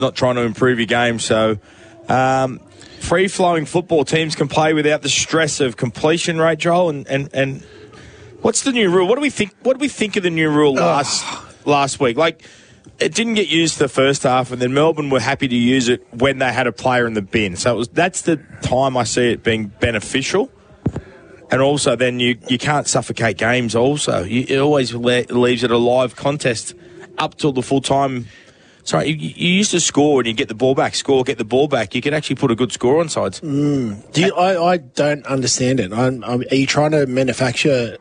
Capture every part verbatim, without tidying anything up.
not trying to improve your game. So um, free-flowing football, teams can play without the stress of completion rate, Joel. And, and, and what's the new rule? What do we think? What do we think of the new rule last last week? Like, it didn't get used the first half, and then Melbourne were happy to use it when they had a player in the bin. So it was that's the time I see it being beneficial. And also, then you, you can't suffocate games. Also, you, it always le- leaves it a live contest up till the full time. Sorry, you, you used to score and you get the ball back, score, get the ball back. You could actually put a good score on sides. Mm. Do you, I, I don't understand it. I'm, I'm, are you trying to manufacture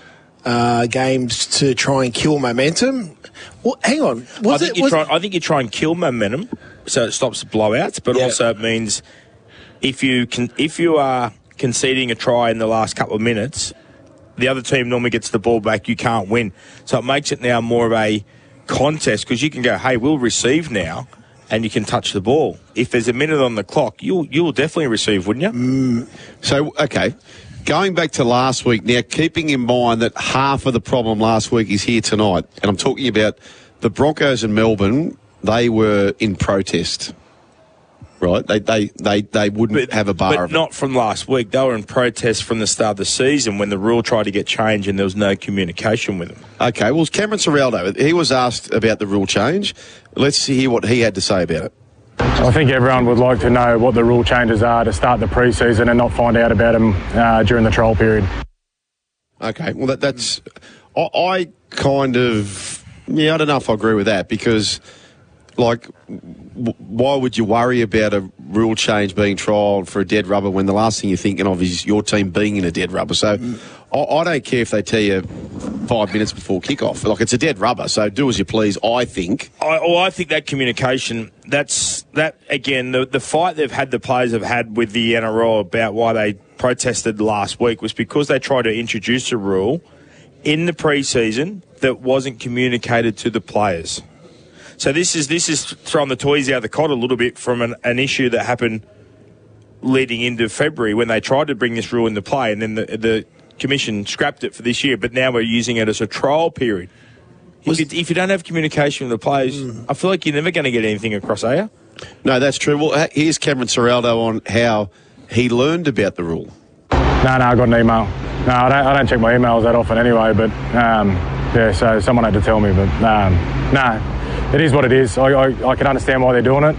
uh, games to try and kill momentum? Well, hang on. Was I think, it, you try, I think you try and kill momentum so it stops the blowouts, but yeah. also it means if you can, if you are conceding a try in the last couple of minutes, the other team normally gets the ball back, you can't win. So it makes it now more of a contest because you can go, hey, we'll receive now, and you can touch the ball. If there's a minute on the clock, you'll you'll definitely receive, wouldn't you? Mm. So, okay, going back to last week, now keeping in mind that half of the problem last week is here tonight, and I'm talking about the Broncos and Melbourne, they were in protest. Right, they they, they, they wouldn't but, have a bar but of it. Not from last week. They were in protest from the start of the season when the rule tried to get changed and there was no communication with them. Okay, well, Cameron Ciraldo, he was asked about the rule change. Let's hear what he had to say about it. I think everyone would like to know what the rule changes are to start the pre-season and not find out about them uh, during the trial period. Okay, well, that, that's... I, I kind of... Yeah, I don't know if I agree with that because... Like, w- why would you worry about a rule change being trialled for a dead rubber when the last thing you're thinking of is your team being in a dead rubber? So mm. I, I don't care if they tell you five minutes before kickoff. Like, it's a dead rubber, so do as you please, I think. I, well, I think that communication, that's, that again, the, the fight they've had, the players have had with the N R L about why they protested last week was because they tried to introduce a rule in the pre-season that wasn't communicated to the players. So this is this is throwing the toys out of the cot a little bit from an, an issue that happened leading into February when they tried to bring this rule into play, and then the, the commission scrapped it for this year. But now we're using it as a trial period. If you, if you don't have communication with the players, mm. I feel like you're never going to get anything across, are you? No, that's true. Well, here's Cameron Ciraldo on how he learned about the rule. No, no, I got an email. No, I don't, I don't check my emails that often anyway, but um, yeah, so someone had to tell me, but um, no. It is what it is. I, I, I can understand why they're doing it.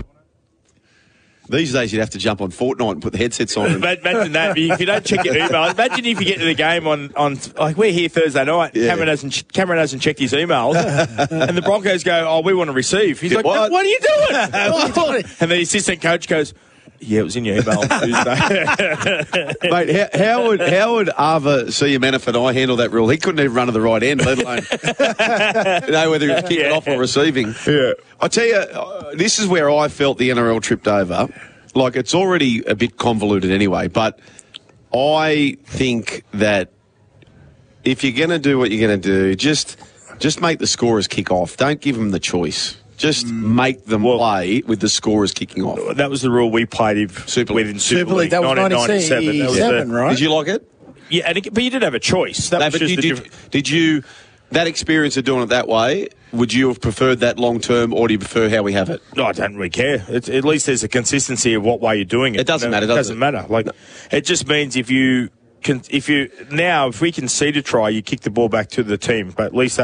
These days you'd have to jump on Fortnite and put the headsets on. Imagine that. If you don't check your email, imagine if you get to the game on, on like we're here Thursday night, yeah. Cameron hasn't Cameron hasn't checked his emails, and the Broncos go, oh, we want to receive. He's like, what, what are you doing? And the assistant coach goes, yeah, it was in your email on Tuesday. Mate, how, how would how would Ava Siamanaf and I handle that rule? He couldn't even run to the right end, let alone know whether he was kicking yeah. off or receiving. Yeah. I tell you, uh, this is where I felt the N R L tripped over. Like, it's already a bit convoluted anyway, but I think that if you're going to do what you're going to do, just just make the scorers kick off. Don't give them the choice. Just make them well, play with the scorers kicking off. That was the rule we played with Super League. In Super, Super League. That was nineteen ninety-seven, right? Did you like it? Yeah, and it, but you didn't have a choice. That no, was just you, the did, diff- did you, that experience of doing it that way, would you have preferred that long term, or do you prefer how we have it? No, I don't really care. It's, at least there's a consistency of what way you're doing it. It doesn't matter, does it? doesn't it? matter. Like, no. It just means if you can, if you now, if we concede a try, you kick the ball back to the team. But at least that